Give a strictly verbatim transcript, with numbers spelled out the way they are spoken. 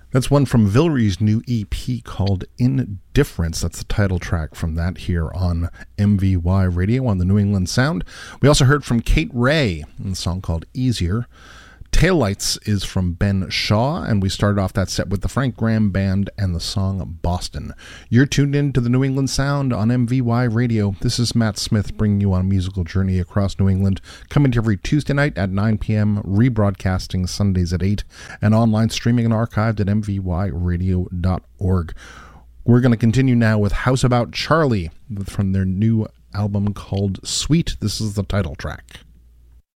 That's one from Villery's new E P called Indifference. That's the title track from that here on M V Y Radio on the New England Sound. We also heard from Kate Ray in the song called Easier. Taillights is from Ben Shaw, and we started off that set with the Frank Graham Band and the song Boston. You're tuned in to the New England Sound on M V Y Radio. This is Matt Smith bringing you on a musical journey across New England, coming to every Tuesday night at nine p.m., rebroadcasting Sundays at eight, and online streaming and archived at m v y radio dot org. We're going to continue now with House About Charlie from their new album called Sweet. This is the title track.